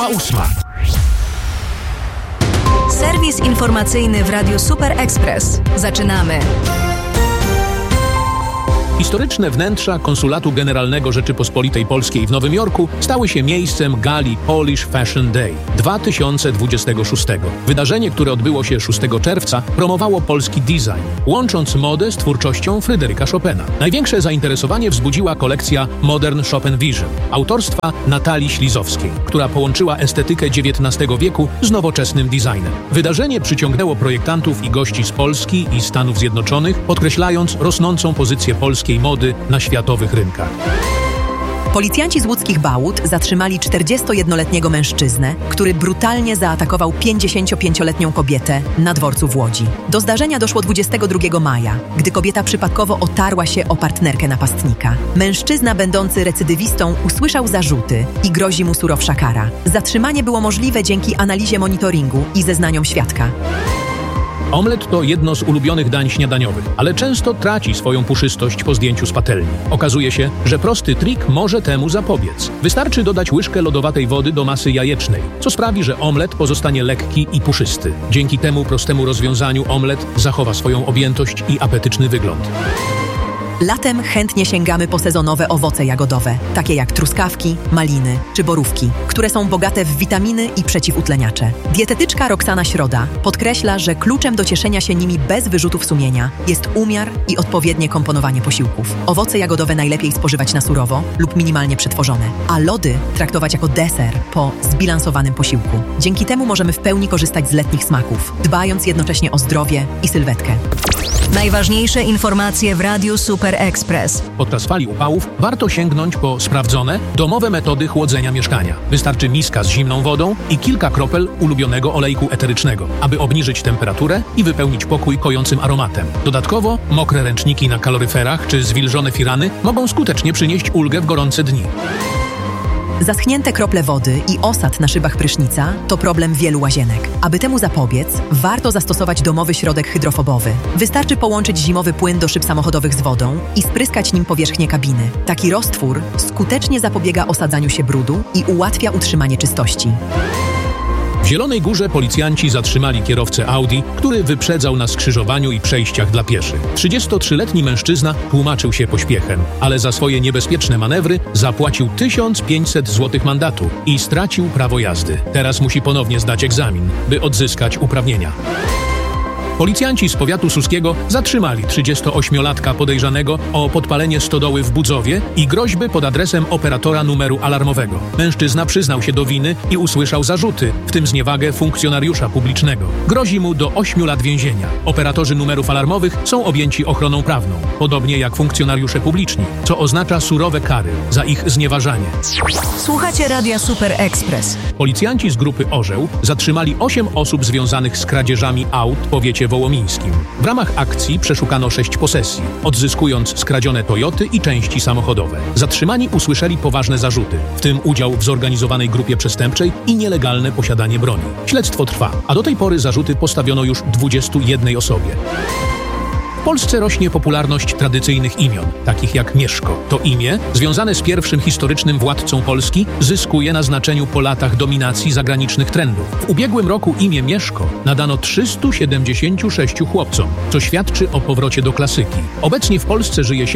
Minęła 8. Serwis informacyjny w Radiu Super Express. Zaczynamy. Historyczne wnętrza Konsulatu Generalnego Rzeczypospolitej Polskiej w Nowym Jorku stały się miejscem gali Polish Fashion Day 2026. Wydarzenie, które odbyło się 6 czerwca, promowało polski design, łącząc modę z twórczością Fryderyka Chopina. Największe zainteresowanie wzbudziła kolekcja Modern Chopin Vision autorstwa Natalii Ślizowskiej, która połączyła estetykę XIX wieku z nowoczesnym designem. Wydarzenie przyciągnęło projektantów i gości z Polski i Stanów Zjednoczonych, podkreślając rosnącą pozycję polskiej mody na światowych rynkach. Policjanci z łódzkich Bałut zatrzymali 41-letniego mężczyznę, który brutalnie zaatakował 55-letnią kobietę na dworcu w Łodzi. Do zdarzenia doszło 22 maja, gdy kobieta przypadkowo otarła się o partnerkę napastnika. Mężczyzna będący recydywistą usłyszał zarzuty i grozi mu surowsza kara. Zatrzymanie było możliwe dzięki analizie monitoringu i zeznaniom świadka. Omlet to jedno z ulubionych dań śniadaniowych, ale często traci swoją puszystość po zdjęciu z patelni. Okazuje się, że prosty trik może temu zapobiec. Wystarczy dodać łyżkę lodowatej wody do masy jajecznej, co sprawi, że omlet pozostanie lekki i puszysty. Dzięki temu prostemu rozwiązaniu omlet zachowa swoją objętość i apetyczny wygląd. Latem chętnie sięgamy po sezonowe owoce jagodowe, takie jak truskawki, maliny czy borówki, które są bogate w witaminy i przeciwutleniacze. Dietetyczka Roxana Środa podkreśla, że kluczem do cieszenia się nimi bez wyrzutów sumienia jest umiar i odpowiednie komponowanie posiłków. Owoce jagodowe najlepiej spożywać na surowo lub minimalnie przetworzone, a lody traktować jako deser po zbilansowanym posiłku. Dzięki temu możemy w pełni korzystać z letnich smaków, dbając jednocześnie o zdrowie i sylwetkę. Najważniejsze informacje w Radiu Super Express. Podczas fali upałów warto sięgnąć po sprawdzone, domowe metody chłodzenia mieszkania. Wystarczy miska z zimną wodą i kilka kropel ulubionego olejku eterycznego, aby obniżyć temperaturę i wypełnić pokój kojącym aromatem. Dodatkowo mokre ręczniki na kaloryferach czy zwilżone firany mogą skutecznie przynieść ulgę w gorące dni. Zaschnięte krople wody i osad na szybach prysznica to problem wielu łazienek. Aby temu zapobiec, warto zastosować domowy środek hydrofobowy. Wystarczy połączyć zimowy płyn do szyb samochodowych z wodą i spryskać nim powierzchnię kabiny. Taki roztwór skutecznie zapobiega osadzaniu się brudu i ułatwia utrzymanie czystości. W Zielonej Górze policjanci zatrzymali kierowcę Audi, który wyprzedzał na skrzyżowaniu i przejściach dla pieszych. 33-letni mężczyzna tłumaczył się pośpiechem, ale za swoje niebezpieczne manewry zapłacił 1500 zł mandatu i stracił prawo jazdy. Teraz musi ponownie zdać egzamin, by odzyskać uprawnienia. Policjanci z powiatu suskiego zatrzymali 38-latka podejrzanego o podpalenie stodoły w Budzowie i groźby pod adresem operatora numeru alarmowego. Mężczyzna przyznał się do winy i usłyszał zarzuty, w tym zniewagę funkcjonariusza publicznego. Grozi mu do 8 lat więzienia. Operatorzy numerów alarmowych są objęci ochroną prawną, podobnie jak funkcjonariusze publiczni, co oznacza surowe kary za ich znieważanie. Słuchacie Radia Super Express. Policjanci z grupy Orzeł zatrzymali 8 osób związanych z kradzieżami aut w powiecie wołomińskim. W ramach akcji przeszukano 6 posesji, odzyskując skradzione Toyoty i części samochodowe. Zatrzymani usłyszeli poważne zarzuty, w tym udział w zorganizowanej grupie przestępczej i nielegalne posiadanie broni. Śledztwo trwa, a do tej pory zarzuty postawiono już 21 osobie. W Polsce rośnie popularność tradycyjnych imion, takich jak Mieszko. To imię, związane z pierwszym historycznym władcą Polski, zyskuje na znaczeniu po latach dominacji zagranicznych trendów. W ubiegłym roku imię Mieszko nadano 376 chłopcom, co świadczy o powrocie do klasyki. Obecnie w Polsce żyje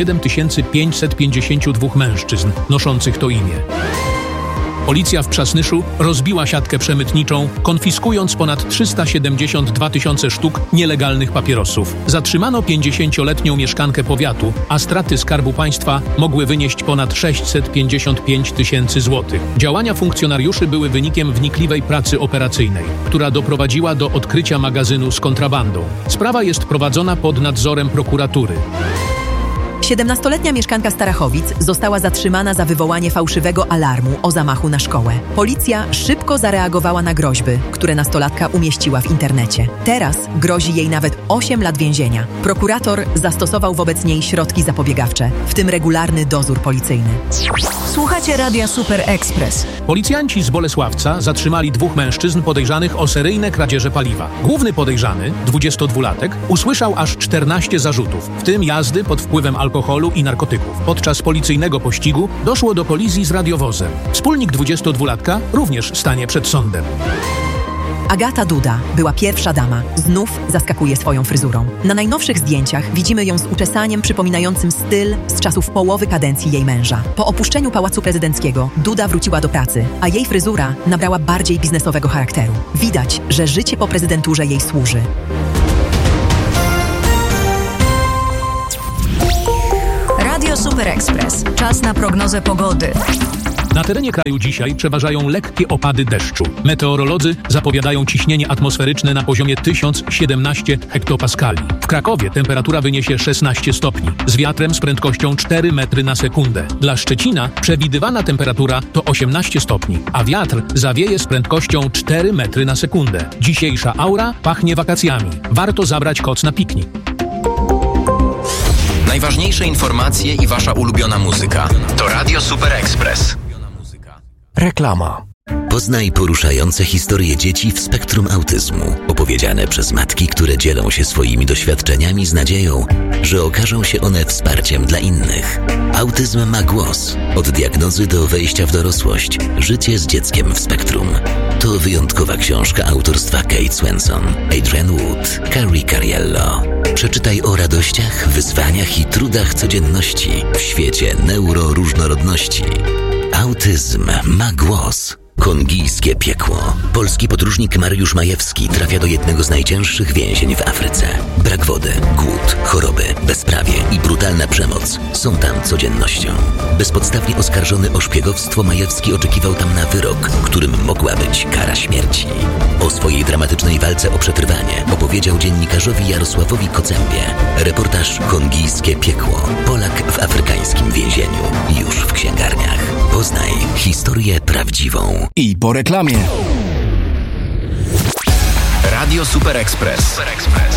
7552 mężczyzn noszących to imię. Policja w Przasnyszu rozbiła siatkę przemytniczą, konfiskując ponad 372 000 sztuk nielegalnych papierosów. Zatrzymano 50-letnią mieszkankę powiatu, a straty Skarbu Państwa mogły wynieść ponad 655 000 złotych. Działania funkcjonariuszy były wynikiem wnikliwej pracy operacyjnej, która doprowadziła do odkrycia magazynu z kontrabandą. Sprawa jest prowadzona pod nadzorem prokuratury. 17-letnia mieszkanka Starachowic została zatrzymana za wywołanie fałszywego alarmu o zamachu na szkołę. Policja szybko zareagowała na groźby, które nastolatka umieściła w internecie. Teraz grozi jej nawet 8 lat więzienia. Prokurator zastosował wobec niej środki zapobiegawcze, w tym regularny dozór policyjny. Słuchacie Radia Super Express. Policjanci z Bolesławca zatrzymali 2 mężczyzn podejrzanych o seryjne kradzieże paliwa. Główny podejrzany, 22-latek, usłyszał aż 14 zarzutów, w tym jazdy pod wpływem alkoholu alkoholu i narkotyków. Podczas policyjnego pościgu doszło do kolizji z radiowozem. Wspólnik 22-latka również stanie przed sądem. Agata Duda była pierwsza dama. Znów zaskakuje swoją fryzurą. Na najnowszych zdjęciach widzimy ją z uczesaniem przypominającym styl z czasów połowy kadencji jej męża. Po opuszczeniu Pałacu Prezydenckiego Duda wróciła do pracy, a jej fryzura nabrała bardziej biznesowego charakteru. Widać, że życie po prezydenturze jej służy. Radio Super Express. Czas na prognozę pogody. Na terenie kraju dzisiaj przeważają lekkie opady deszczu. Meteorolodzy zapowiadają ciśnienie atmosferyczne na poziomie 1017 hektopaskali. W Krakowie temperatura wyniesie 16 stopni, z wiatrem z prędkością 4 metry na sekundę. Dla Szczecina przewidywana temperatura to 18 stopni, a wiatr zawieje z prędkością 4 metry na sekundę. Dzisiejsza aura pachnie wakacjami. Warto zabrać koc na piknik. Najważniejsze informacje i wasza ulubiona muzyka to Radio Super Express. Reklama. Poznaj poruszające historie dzieci w spektrum autyzmu, opowiedziane przez matki, które dzielą się swoimi doświadczeniami z nadzieją, że okażą się one wsparciem dla innych. Autyzm ma głos. Od diagnozy do wejścia w dorosłość. Życie z dzieckiem w spektrum. To wyjątkowa książka autorstwa Kate Swenson, Adrienne Wood, Carrie Cariello. Przeczytaj o radościach, wyzwaniach i trudach codzienności w świecie neuroróżnorodności. Autyzm ma głos. Kongijskie piekło. Polski podróżnik Mariusz Majewski trafia do jednego z najcięższych więzień w Afryce. Brak wody, głód, choroby, bezprawie i brutalna przemoc są tam codziennością. Bezpodstawnie oskarżony o szpiegowstwo, Majewski oczekiwał tam na wyrok, którym mogła być kara śmierci. O swojej dramatycznej walce o przetrwanie opowiedział dziennikarzowi Jarosławowi Kocębie. Reportaż Kongijskie piekło. Polak w afrykańskim więzieniu. Już w księgarniach. Poznaj historię prawdziwą. I po reklamie. Radio Super Express.